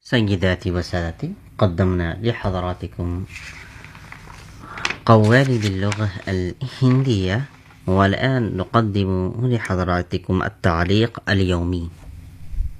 سيداتي وسادتي، قدمنا لحضراتكم قوالب اللغة الهندية، والآن نقدم لحضراتكم التعليق اليومي.